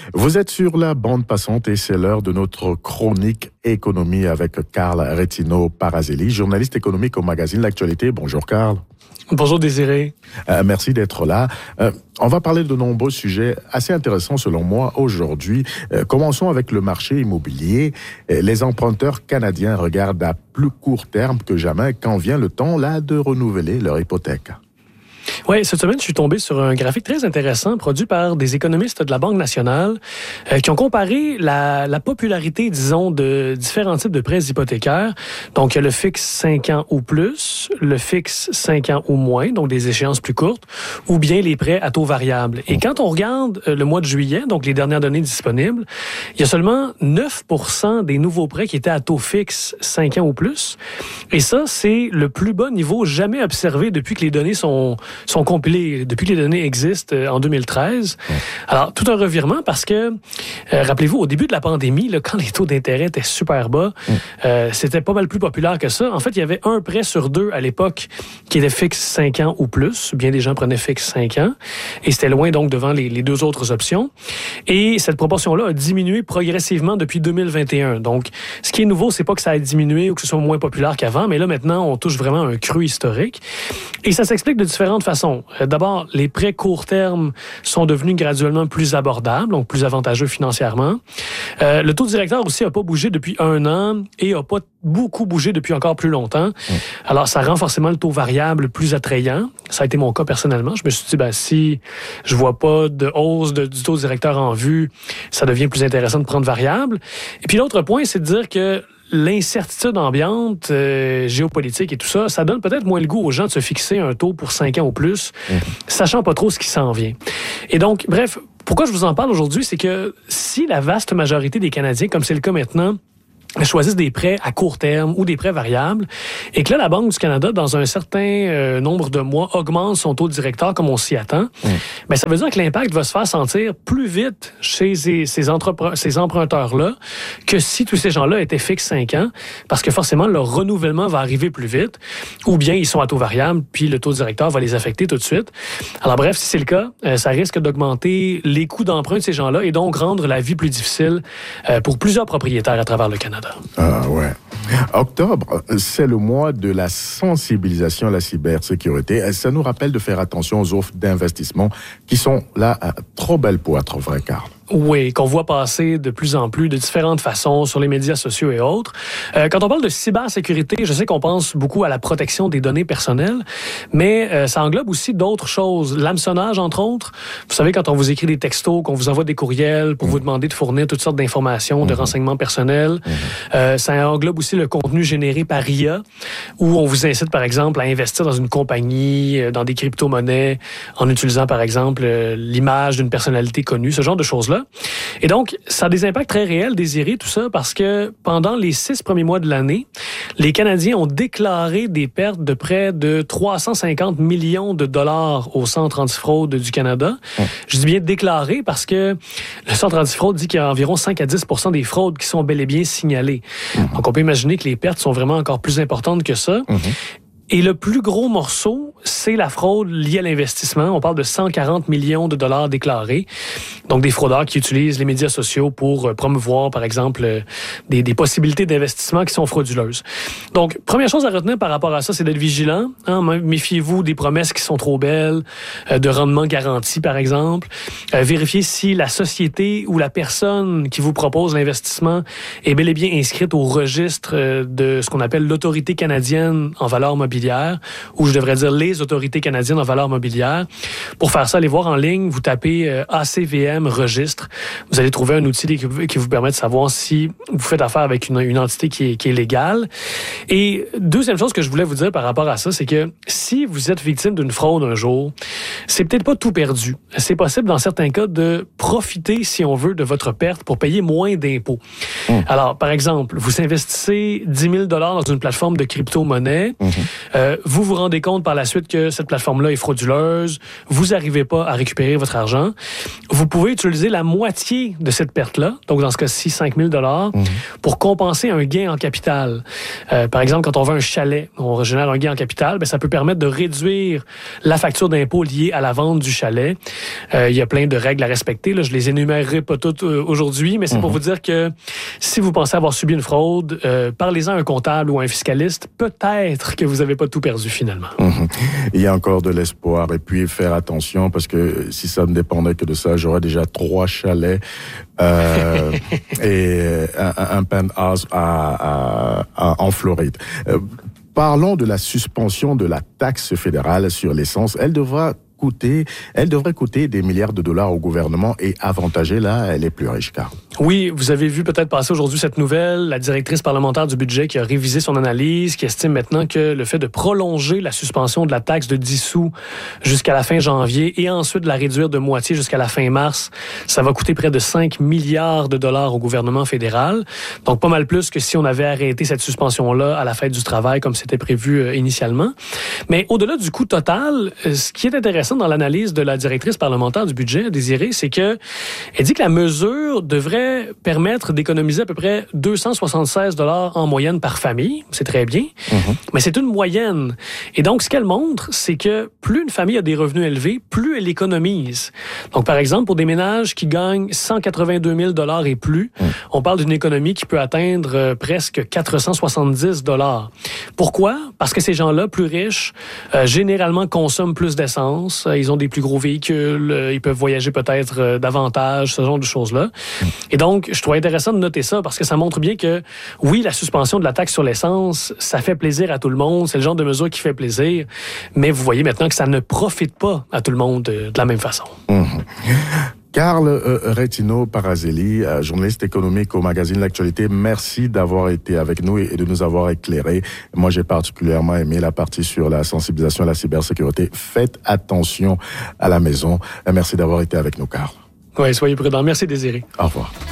Vous êtes sur la bande passante et c'est l'heure de notre chronique économie avec Carl Retino-Parazelli, journaliste économique au magazine L'Actualité. Bonjour Carl. Bonjour Désiré. Merci d'être là. On va parler de nombreux sujets assez intéressants selon moi aujourd'hui. Commençons avec le marché immobilier. Les emprunteurs canadiens regardent à plus court terme que jamais quand vient le temps là de renouveler leur hypothèque. Oui, cette semaine, je suis tombé sur un graphique très intéressant produit par des économistes de la Banque nationale qui ont comparé la popularité, disons, de différents types de prêts hypothécaires. Donc, il y a le fixe 5 ans ou plus, le fixe 5 ans ou moins, donc des échéances plus courtes, ou bien les prêts à taux variable. Et quand on regarde le mois de juillet, donc les dernières données disponibles, il y a seulement 9% des nouveaux prêts qui étaient à taux fixe 5 ans ou plus. Et ça, c'est le plus bas niveau jamais observé depuis que les données sont compilés depuis que les données existent en 2013. Alors, tout un revirement parce que, rappelez-vous, au début de la pandémie, là, quand les taux d'intérêt étaient super bas, c'était pas mal plus populaire que ça. En fait, il y avait un prêt sur deux à l'époque qui était fixe 5 ans ou plus. Bien des gens prenaient fixe 5 ans. Et c'était loin donc devant les deux autres options. Et cette proportion-là a diminué progressivement depuis 2021. Donc, ce qui est nouveau, c'est pas que ça a diminué ou que ce soit moins populaire qu'avant, mais là, maintenant, on touche vraiment un creux historique. Et ça s'explique de différentes façons. D'abord, les prêts court terme sont devenus graduellement plus abordables, donc plus avantageux financièrement. Le taux directeur aussi n'a pas bougé depuis 1 an et n'a pas beaucoup bougé depuis encore plus longtemps. Alors, ça rend forcément le taux variable plus attrayant. Ça a été mon cas personnellement. Je me suis dit, si je vois pas de hausse du taux directeur en vue, ça devient plus intéressant de prendre variable. Et puis l'autre point, c'est de dire que l'incertitude ambiante, géopolitique et tout ça, ça donne peut-être moins le goût aux gens de se fixer un taux pour 5 ans ou plus, sachant pas trop ce qui s'en vient. Et donc, bref, pourquoi je vous en parle aujourd'hui, c'est que si la vaste majorité des Canadiens, comme c'est le cas maintenant, choisissent des prêts à court terme ou des prêts variables, et que là, la Banque du Canada, dans un certain nombre de mois, augmente son taux directeur comme on s'y attend, ben, ça veut dire que l'impact va se faire sentir plus vite chez ces emprunteurs-là que si tous ces gens-là étaient fixes 5 ans, parce que forcément, leur renouvellement va arriver plus vite, ou bien ils sont à taux variable, puis le taux directeur va les affecter tout de suite. Alors bref, si c'est le cas, ça risque d'augmenter les coûts d'emprunt de ces gens-là et donc rendre la vie plus difficile pour plusieurs propriétaires à travers le Canada. Ah ouais. Octobre, c'est le mois de la sensibilisation à la cybersécurité. Ça nous rappelle de faire attention aux offres d'investissement qui sont là trop belles pour être vraies, Carl. Oui, qu'on voit passer de plus en plus de différentes façons sur les médias sociaux et autres. Quand on parle de cybersécurité, je sais qu'on pense beaucoup à la protection des données personnelles, mais ça englobe aussi d'autres choses. L'hameçonnage, entre autres. Vous savez, quand on vous écrit des textos, qu'on vous envoie des courriels pour vous demander de fournir toutes sortes d'informations, de renseignements personnels. Ça englobe aussi le contenu généré par IA, où on vous incite, par exemple, à investir dans une compagnie, dans des crypto-monnaies, en utilisant, par exemple, l'image d'une personnalité connue, ce genre de choses-là. Et donc, ça a des impacts très réels, Désiré, tout ça, parce que pendant les 6 premiers mois de l'année, les Canadiens ont déclaré des pertes de près de 350 millions de dollars au Centre antifraude du Canada. Je dis bien déclaré parce que le Centre antifraude dit qu'il y a environ 5 à 10% des fraudes qui sont bel et bien signalées. Donc, on peut imaginer que les pertes sont vraiment encore plus importantes que ça. Et le plus gros morceau, c'est la fraude liée à l'investissement. On parle de 140 millions de dollars déclarés. Donc, des fraudeurs qui utilisent les médias sociaux pour promouvoir, par exemple, des possibilités d'investissement qui sont frauduleuses. Donc, première chose à retenir par rapport à ça, c'est d'être vigilant. Méfiez-vous des promesses qui sont trop belles, de rendement garanti, par exemple. Vérifiez si la société ou la personne qui vous propose l'investissement est bel et bien inscrite au registre de ce qu'on appelle l'Autorité canadienne en valeurs mobilières, ou je devrais dire les autorités canadiennes en valeurs mobilières. Pour faire ça, allez voir en ligne, vous tapez ACVM registre. Vous allez trouver un outil qui vous permet de savoir si vous faites affaire avec une entité qui est légale. Et deuxième chose que je voulais vous dire par rapport à ça, c'est que si vous êtes victime d'une fraude un jour, c'est peut-être pas tout perdu. C'est possible dans certains cas de profiter, si on veut, de votre perte pour payer moins d'impôts. Alors, par exemple, vous investissez 10 000 $ dans une plateforme de crypto-monnaie. Vous vous rendez compte par la suite que cette plateforme-là est frauduleuse, vous n'arrivez pas à récupérer votre argent, vous pouvez pouvez utiliser la moitié de cette perte-là, donc dans ce cas-ci, 5 000 pour compenser un gain en capital. Par exemple, quand on vend un chalet, on génère un gain en capital, ça peut permettre de réduire la facture d'impôt liée à la vente du chalet. Il y a plein de règles à respecter. Là, je les énumérerai pas toutes aujourd'hui, mais c'est pour vous dire que si vous pensez avoir subi une fraude, parlez-en à un comptable ou à un fiscaliste. Peut-être que vous n'avez pas tout perdu finalement. Il y a encore de l'espoir. Et puis, faire attention, parce que si ça ne dépendait que de ça, j'aurais déjà 3 chalets et un penthouse en Floride. Parlons de la suspension de la taxe fédérale sur l'essence. Elle devrait coûter des milliards de dollars au gouvernement et avantager les plus riches, Carl. Oui, vous avez vu peut-être passer aujourd'hui cette nouvelle, la directrice parlementaire du budget qui a révisé son analyse, qui estime maintenant que le fait de prolonger la suspension de la taxe de 10 sous jusqu'à la fin janvier et ensuite de la réduire de moitié jusqu'à la fin mars, ça va coûter près de 5 milliards de dollars au gouvernement fédéral. Donc pas mal plus que si on avait arrêté cette suspension-là à la fête du travail comme c'était prévu initialement. Mais au-delà du coût total, ce qui est intéressant dans l'analyse de la directrice parlementaire du budget, Désirée, c'est que elle dit que la mesure devrait permettre d'économiser à peu près 276 $ en moyenne par famille. C'est très bien, mais c'est une moyenne. Et donc, ce qu'elle montre, c'est que plus une famille a des revenus élevés, plus elle économise. Donc, par exemple, pour des ménages qui gagnent 182 000 $ et plus, on parle d'une économie qui peut atteindre presque 470 $. Pourquoi? Parce que ces gens-là, plus riches, généralement consomment plus d'essence, ils ont des plus gros véhicules, ils peuvent voyager peut-être davantage, ce genre de choses-là. Et donc, je trouve intéressant de noter ça parce que ça montre bien que, oui, la suspension de la taxe sur l'essence, ça fait plaisir à tout le monde, c'est le genre de mesure qui fait plaisir, mais vous voyez maintenant que ça ne profite pas à tout le monde de la même façon. Carl Retino-Parazelli, journaliste économique au magazine L'Actualité, merci d'avoir été avec nous et de nous avoir éclairés. Moi, j'ai particulièrement aimé la partie sur la sensibilisation à la cybersécurité. Faites attention à la maison. Merci d'avoir été avec nous, Carl. Oui, soyez prudents. Merci, Désiré. Au revoir.